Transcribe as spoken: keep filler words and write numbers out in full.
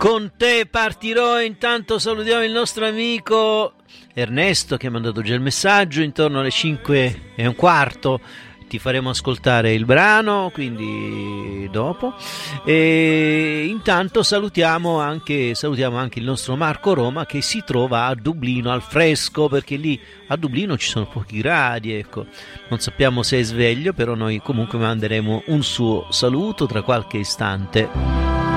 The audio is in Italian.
Con te partirò. Intanto salutiamo il nostro amico Ernesto che ha mandato già il messaggio. Intorno alle cinque e un quarto ti faremo ascoltare il brano, quindi dopo. E intanto salutiamo anche, salutiamo anche il nostro Marco Roma che si trova a Dublino al fresco, perché lì a Dublino ci sono pochi gradi, ecco. Non sappiamo se è sveglio, però noi comunque manderemo un suo saluto tra qualche istante.